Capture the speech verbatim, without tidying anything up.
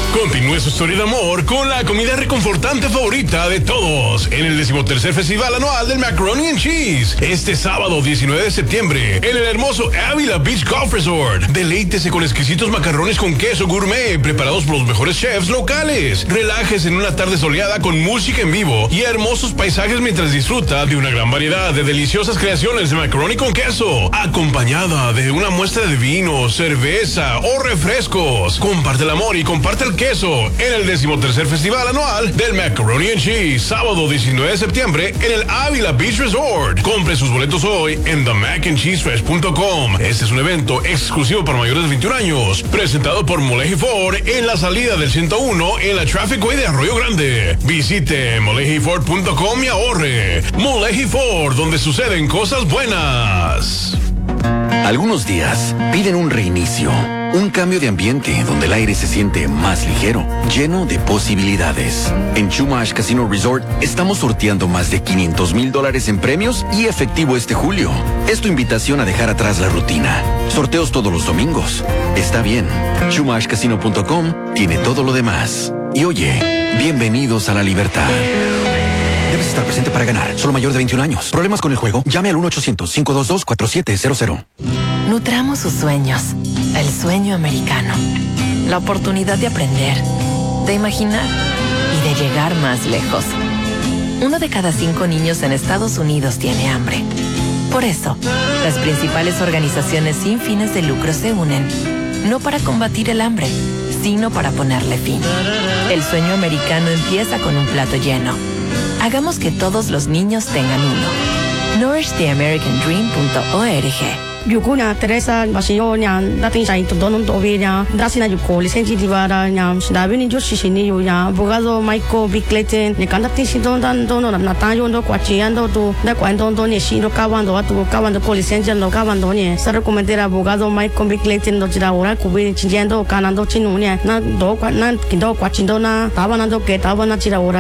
Continúe su historia de amor con la comida reconfortante favorita de todos en el decimotercer Festival Anual del Macaroni and Cheese. Este sábado diecinueve de septiembre en el hermoso Avila Beach Golf Resort. Deleítese con exquisitos macarrones con queso gourmet preparados por los mejores chefs locales. Relájese en una tarde soleada con música en vivo y hermosos paisajes mientras disfruta de una gran variedad de deliciosas creaciones de macaroni con queso, acompañada de una muestra de vino, cerveza o refrescos. Comparte el amor y comparte el queso en el decimotercer Festival Anual del Macaroni and Cheese, sábado diecinueve de septiembre en el Avila Beach Resort. Compre sus boletos hoy en the mac and cheese fest punto com. Este es un evento exclusivo para mayores de veintiún años, presentado por Moleji Ford en la salida del ciento uno en la Traffic Way de Arroyo Grande. Visite moleji ford punto com y ahorre. Moleji Ford, donde suceden cosas buenas. Algunos días piden un reinicio, un cambio de ambiente donde el aire se siente más ligero, lleno de posibilidades. En Chumash Casino Resort estamos sorteando más de quinientos mil dólares en premios y efectivo este julio. Es tu invitación a dejar atrás la rutina. Sorteos todos los domingos. Está bien. Chumash Casino punto com tiene todo lo demás. Y oye, bienvenidos a la libertad. Debes estar presente para ganar. Solo mayor de veintiún años. ¿Problemas con el juego? Llame al uno ochocientos, cinco dos dos, cuatro siete cero cero. Nutramos sus sueños. El sueño americano. La oportunidad de aprender, de imaginar y de llegar más lejos. Uno de cada cinco niños en Estados Unidos tiene hambre. Por eso, las principales organizaciones sin fines de lucro se unen, no para combatir el hambre, sino para ponerle fin. El sueño americano empieza con un plato lleno. Hagamos que todos los niños tengan uno. nourish the american dream punto org. Yukuna Teresa Basionya, dating sa ito doon tobinya, dasi na yuko, lisensi di bara niya, dabi ni Diyos sisini yuya, abogado Michael Bickleten, ni kandating si doon dan doon na tayo do kwachiyan do to, da kwan doon doon ni sino kawan do atu kawan do ko lisensi do kawan do ni, sa recomendera abogado Michael Bickleten do jira ora kubi chinjendo kanan do chinu ni, na do na kindo kwachin do na, tawa na do ke tawa na jira ora